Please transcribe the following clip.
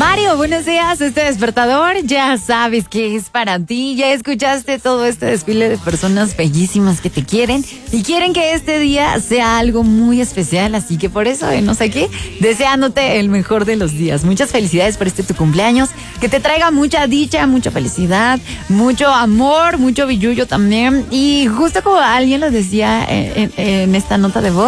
Mario, buenos días. Este despertador ya sabes que es para ti. Ya escuchaste todo este desfile de personas bellísimas que te quieren y quieren que este día sea algo muy especial. Así que por eso, no sé qué, deseándote el mejor de los días. Muchas felicidades por tu cumpleaños. Que te traiga mucha dicha, mucha felicidad, mucho amor, mucho billullo también. Y justo como alguien lo decía en esta nota de voz,